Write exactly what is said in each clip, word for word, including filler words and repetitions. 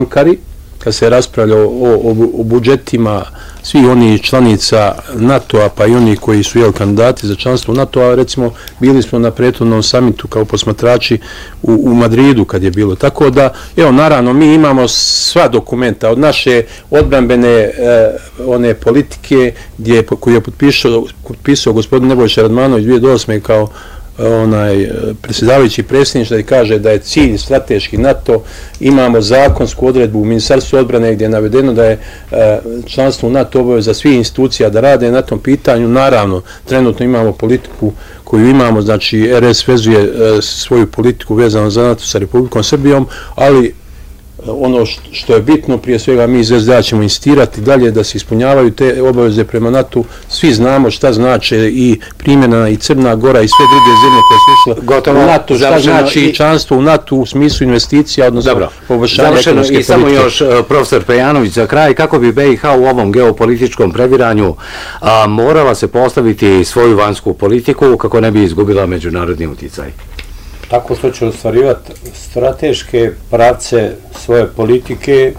Ankari, kad se raspravlja o, o, o budžetima svih onih članica NATO-a, pa i oni koji su jel, kandidati za članstvo u NATO-a, recimo bili smo na prethodnom samitu kao posmatrači u, u Madridu kad je bilo. Tako da, evo, naravno, mi imamo sva dokumenta od naše odbrambene e, one politike gdje, koju je potpisao, potpisao gospodin Nebojša Radmanović dvije hiljade osme kao onaj predsjedavajući predsjedništva i kaže da je cilj strateški NATO. Imamo zakonsku odredbu u Ministarstvu odbrane gdje je navedeno da je e, članstvo u NATO obaveza svih institucija da rade na tom pitanju. Naravno, trenutno imamo politiku koju imamo, znači R S vezuje e, svoju politiku vezano za NATO sa Republikom Srbijom, ali ono što je bitno, prije svega mi iz S D A ćemo insistirati dalje da se ispunjavaju te obaveze prema NATO. Svi znamo šta znači i primjena i Crna Gora i sve druge zemlje koje su išle Gotovo, u NATO, šta znači i članstvo u NATO u smislu investicija, odnosno poboljšanja ekonomske politike. I samo još, profesor Pejanović, za kraj, kako bi B i H u ovom geopolitičkom previranju a, morala se postaviti svoju vanjsku politiku kako ne bi izgubila međunarodni uticaj? Tako što će ostvarivati strateške pravce svoje politike,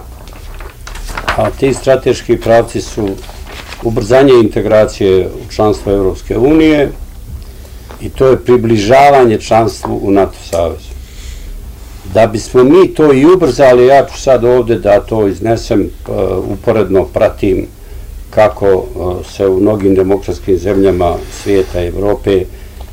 a ti strateški pravci su ubrzanje integracije u članstvo Evropske unije i to je približavanje članstvu u NATO savezu. Da bismo mi to i ubrzali, ja ću sad ovdje da to iznesem, uporedno pratim kako se u mnogim demokratskim zemljama svijeta i Evrope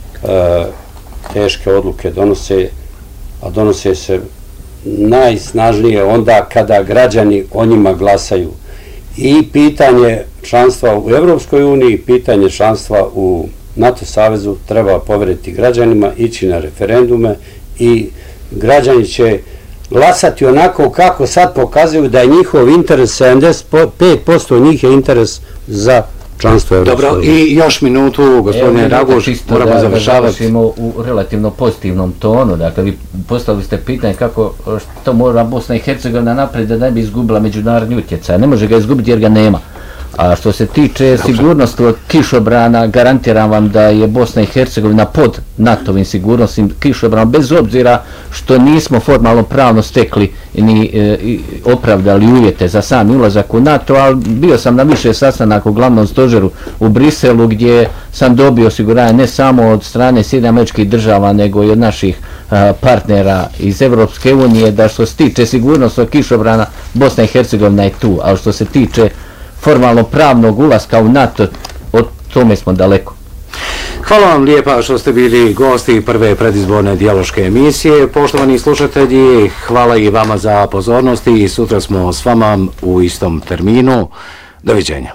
teške odluke donose, a donose se najsnažnije onda kada građani o njima glasaju. I pitanje članstva u Evropskoj uniji, pitanje članstva u NATO savezu treba poveriti građanima, ići na referendume i građani će glasati onako kako sad pokazuju da je njihov interes, sedamdeset pet posto njih je interes za članstvo Evropske unije. Dobro, i još minutu, gospodine Raguž, moramo da, završavati. Da u relativno pozitivnom tonu, dakle, vi postavili ste pitanje kako to mora Bosna i Hercegovina napraviti da ne bi izgubila međunarodni utjecaj. Ne može ga izgubiti jer ga nema. A što se tiče sigurnosti od kišobrana, garantiram vam da je Bosna i Hercegovina pod NATO-vim sigurnosnim kišobranom, bez obzira što nismo formalno pravno stekli ni e, opravdali uvjete za sami ulazak u NATO, ali bio sam na više sastanaka u glavnom stožeru u Briselu gdje sam dobio osiguranje ne samo od strane Sjedinjenih Američkih Država nego i od naših a, partnera iz Evropske unije da što se tiče sigurnosti od kišobrana Bosna i Hercegovina je tu, ali što se tiče formalno pravnog ulaska u NATO, od tome smo daleko. Hvala vam lijepa što ste bili gosti prve predizborne dijaloške emisije. Poštovani slušatelji, hvala i vama za pozornost i sutra smo s vama u istom terminu. Doviđenja.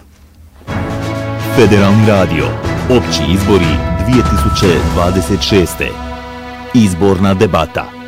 Federalni radio. Opći izbori dvije tisuće dvadeset šeste. Izborna debata.